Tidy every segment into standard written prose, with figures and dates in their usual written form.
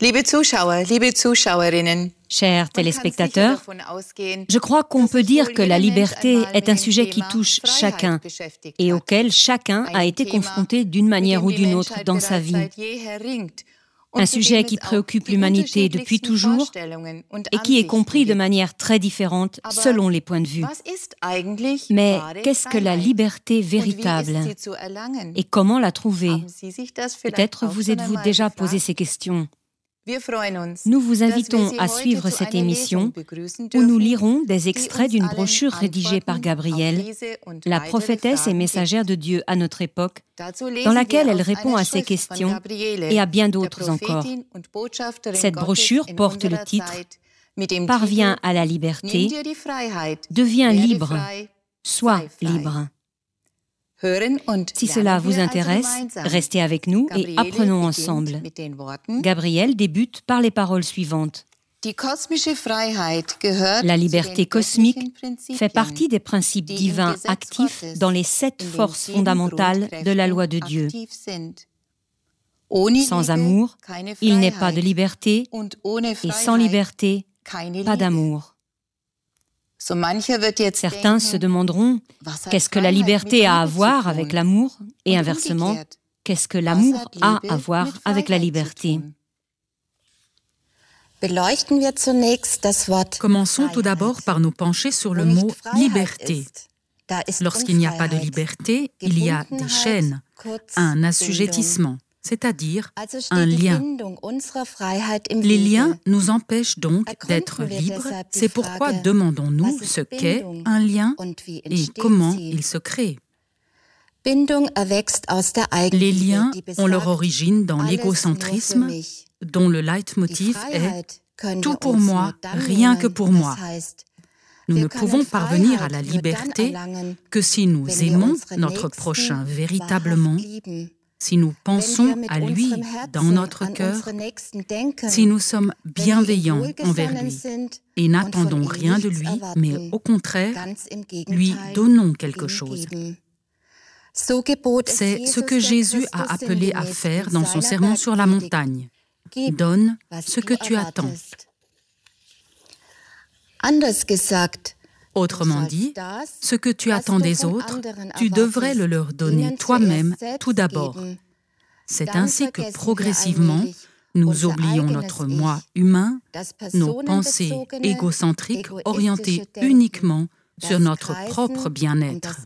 Liebe Zuschauer, liebe Zuschauerinnen, Chers téléspectateurs, je crois qu'on peut dire que la liberté est un sujet qui touche chacun et auquel chacun a été confronté d'une manière ou d'une autre dans sa vie. Un sujet qui préoccupe l'humanité depuis toujours et qui est compris de manière très différente selon les points de vue. Mais qu'est-ce que la liberté véritable et comment la trouver? Peut-être vous êtes-vous déjà posé ces questions. Nous vous invitons à suivre cette émission où nous lirons des extraits d'une brochure rédigée par Gabrielle, la prophétesse et messagère de Dieu à notre époque, dans laquelle elle répond à ces questions et à bien d'autres encore. Cette brochure porte le titre « Parviens à la liberté, deviens libre, sois libre ». Si cela vous intéresse, restez avec nous et apprenons ensemble. Gabrielle débute par les paroles suivantes. La liberté cosmique fait partie des principes divins actifs dans les 7 forces fondamentales de la loi de Dieu. Sans amour, il n'est pas de liberté, et sans liberté, pas d'amour. Certains se demanderont qu'est-ce que la liberté a à voir avec l'amour et inversement, qu'est-ce que l'amour a à voir avec la liberté. Commençons tout d'abord par nous pencher sur le mot « liberté ». Lorsqu'il n'y a pas de liberté, il y a des chaînes, un assujettissement, c'est-à-dire un lien. Les liens nous empêchent donc d'être libres, c'est pourquoi demandons-nous ce qu'est un lien et comment il se crée. Les liens ont leur origine dans l'égocentrisme, dont le leitmotiv est « tout pour moi, rien que pour moi ». Nous ne pouvons parvenir à la liberté que si nous aimons notre prochain véritablement, si nous pensons à lui dans notre cœur, si nous sommes bienveillants envers lui et n'attendons rien de lui, mais au contraire, lui donnons quelque chose. C'est ce que Jésus a appelé à faire dans son sermon sur la montagne. Donne ce que tu attends. Autrement dit, ce que tu attends des autres, tu devrais le leur donner toi-même tout d'abord. C'est ainsi que progressivement, nous oublions notre moi humain, nos pensées égocentriques orientées uniquement sur notre propre bien-être.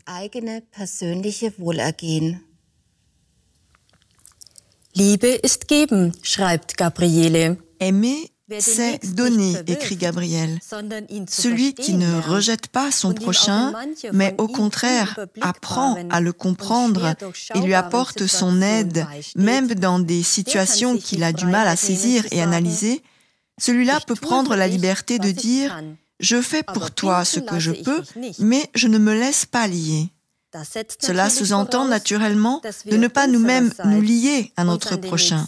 Liebe ist geben, schreibt Gabriele. Aimer, c'est donner, écrit Gabrielle. Celui qui ne rejette pas son prochain, mais au contraire apprend à le comprendre et lui apporte son aide, même dans des situations qu'il a du mal à saisir et analyser, celui-là peut prendre la liberté de dire « Je fais pour toi ce que je peux, mais je ne me laisse pas lier ». Cela sous-entend naturellement de ne pas nous-mêmes nous lier à notre prochain.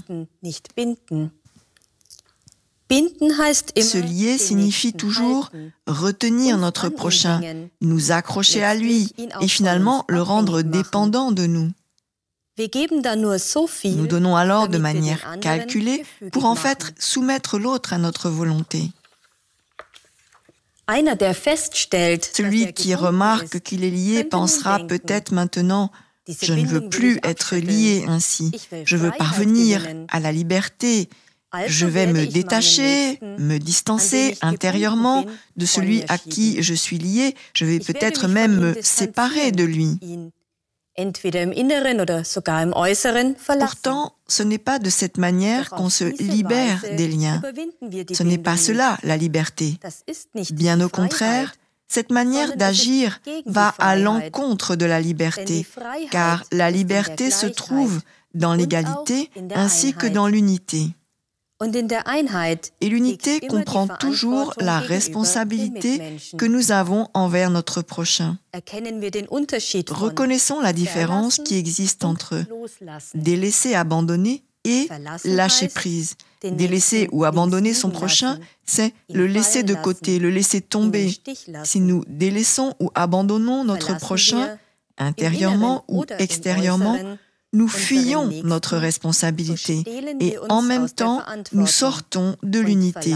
Se lier signifie toujours retenir notre prochain, nous accrocher à lui et finalement le rendre dépendant de nous. Nous donnons alors de manière calculée pour en fait soumettre l'autre à notre volonté. Celui qui remarque qu'il est lié pensera peut-être maintenant « Je ne veux plus être lié ainsi, je veux parvenir à la liberté ». Je vais me détacher, me distancer intérieurement de celui à qui je suis lié. Je vais peut-être même me séparer de lui. Pourtant, ce n'est pas de cette manière qu'on se libère des liens. Ce n'est pas cela, la liberté. Bien au contraire, cette manière d'agir va à l'encontre de la liberté, car la liberté se trouve dans l'égalité ainsi que dans l'unité. Et l'unité comprend toujours la responsabilité que nous avons envers notre prochain. Reconnaissons la différence qui existe entre délaisser, abandonner et lâcher prise. Délaisser ou abandonner son prochain, c'est le laisser de côté, le laisser tomber. Si nous délaissons ou abandonnons notre prochain, intérieurement ou extérieurement, nous fuyons notre responsabilité et en même temps, nous sortons de l'unité.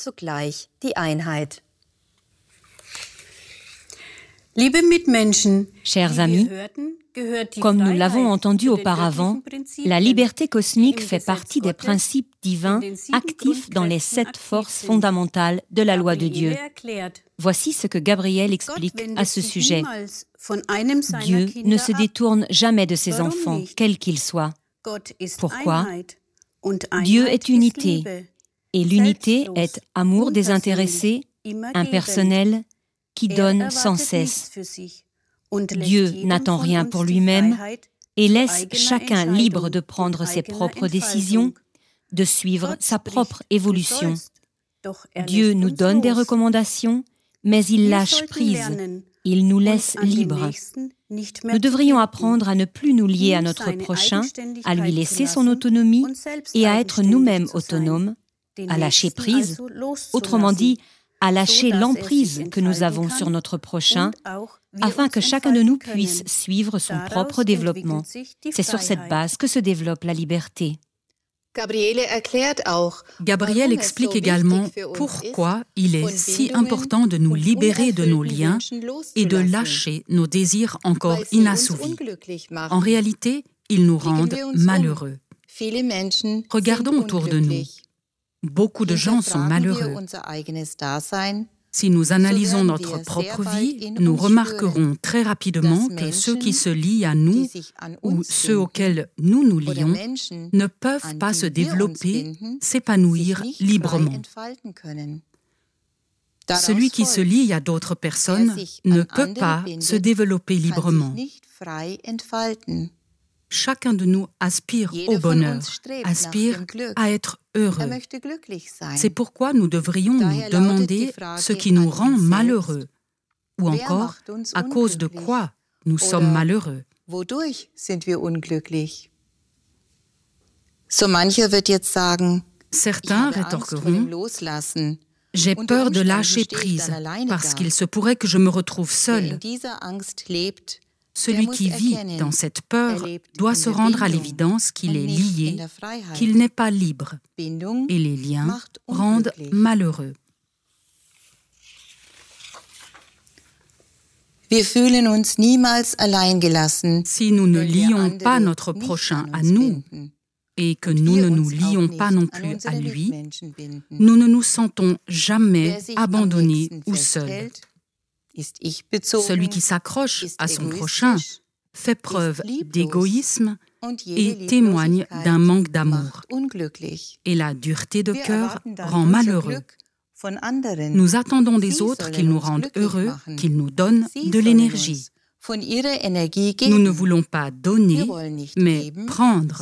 Chers amis, comme nous l'avons entendu auparavant, la liberté cosmique fait partie des principes divins actifs dans les 7 forces fondamentales de la loi de Dieu. Voici ce que Gabriel explique à ce sujet. Dieu ne se détourne jamais de ses enfants, quels qu'ils soient. Pourquoi ? Dieu est unité, et l'unité est amour désintéressé, impersonnel, qui donne sans cesse. Dieu n'attend rien pour lui-même et laisse chacun libre de prendre ses propres décisions, de suivre sa propre évolution. Dieu nous donne des recommandations, mais il lâche prise, il nous laisse libres. Nous devrions apprendre à ne plus nous lier à notre prochain, à lui laisser son autonomie et à être nous-mêmes autonomes, à lâcher prise, autrement dit, à lâcher l'emprise que nous avons sur notre prochain, afin que chacun de nous puisse suivre son propre développement. C'est sur cette base que se développe la liberté. Gabriel explique également pourquoi il est si important de nous libérer de nos liens et de lâcher nos désirs encore inassouvis. En réalité, ils nous rendent malheureux. Regardons autour de nous. Beaucoup de gens sont malheureux. Si nous analysons notre propre vie, nous remarquerons très rapidement que ceux qui se lient à nous ou ceux auxquels nous nous lions ne peuvent pas se développer, s'épanouir librement. Celui qui se lie à d'autres personnes ne peut pas se développer librement. Chacun de nous aspire au bonheur, aspire à être heureux. C'est pourquoi nous devrions nous demander ce qui nous rend malheureux, ou encore à cause de quoi nous sommes malheureux. Certains rétorqueront « J'ai peur de lâcher prise, parce qu'il se pourrait que je me retrouve seul. » Celui qui vit dans cette peur doit se rendre à l'évidence qu'il est lié, qu'il n'est pas libre, et les liens rendent malheureux. Si nous ne lions pas notre prochain à nous, et que nous ne nous lions pas non plus à lui, nous ne nous sentons jamais abandonnés ou seuls. Celui qui s'accroche à son prochain fait preuve d'égoïsme et témoigne d'un manque d'amour. Et la dureté de cœur rend malheureux. Nous attendons des autres qu'ils nous rendent heureux, qu'ils nous donnent de l'énergie. Nous ne voulons pas donner, mais prendre.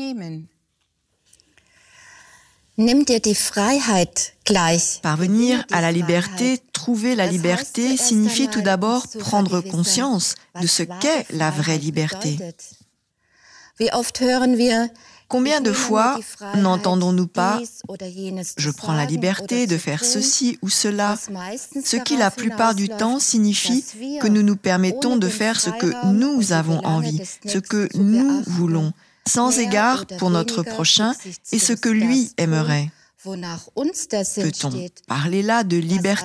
Parvenir à la liberté, trouver la liberté, signifie tout d'abord prendre conscience de ce qu'est la vraie liberté. Combien de fois n'entendons-nous pas « je prends la liberté de faire ceci ou cela », ce qui la plupart du temps signifie que nous nous permettons de faire ce que nous avons envie, ce que nous voulons, sans égard pour notre prochain et ce que lui aimerait. Peut-on parler là de liberté ?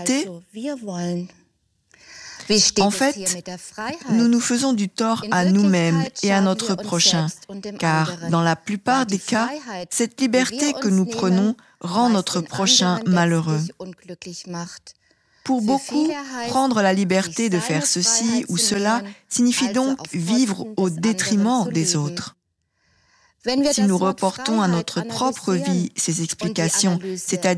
En fait, nous nous faisons du tort à nous-mêmes et à notre prochain, car dans la plupart des cas, cette liberté que nous prenons rend notre prochain malheureux. Pour beaucoup, prendre la liberté de faire ceci ou cela signifie donc vivre au détriment des autres. Si nous reportons à notre propre vie ces explications, c'est-à-dire